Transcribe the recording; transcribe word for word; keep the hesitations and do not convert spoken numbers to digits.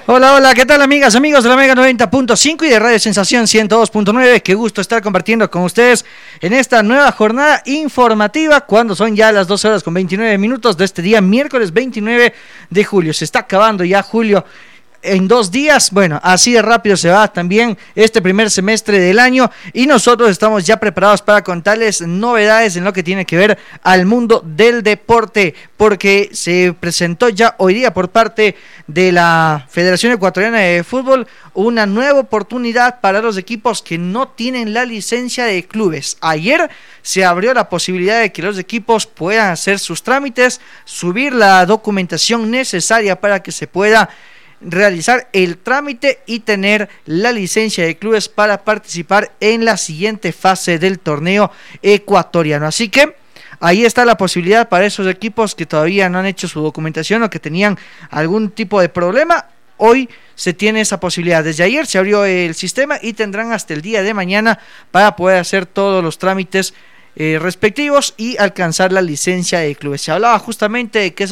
Hola, hola, ¿qué tal amigas, amigos de la Mega noventa punto cinco y de Radio Sensación ciento dos punto nueve? Qué gusto estar compartiendo con ustedes en esta nueva jornada informativa cuando son ya las dos horas con veintinueve minutos de este día, miércoles veintinueve de julio. Se está acabando ya julio en dos días. Bueno, así de rápido se va también este primer semestre del año y nosotros estamos ya preparados para contarles novedades en lo que tiene que ver al mundo del deporte, porque se presentó ya hoy día por parte de la Federación Ecuatoriana de Fútbol una nueva oportunidad para los equipos que no tienen la licencia de clubes. Ayer se abrió la posibilidad de que los equipos puedan hacer sus trámites, subir la documentación necesaria para que se pueda realizar el trámite y tener la licencia de clubes para participar en la siguiente fase del torneo ecuatoriano. Así que ahí está la posibilidad para esos equipos que todavía no han hecho su documentación o que tenían algún tipo de problema. Hoy se tiene esa posibilidad. Desde ayer se abrió el sistema y tendrán hasta el día de mañana para poder hacer todos los trámites eh, respectivos y alcanzar la licencia de clubes. Se hablaba justamente de que esa